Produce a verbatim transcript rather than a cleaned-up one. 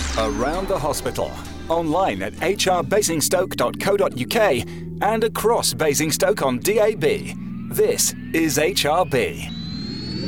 Around the hospital, online at h r basingstoke dot co dot u k and across Basingstoke on D A B. This is H R B.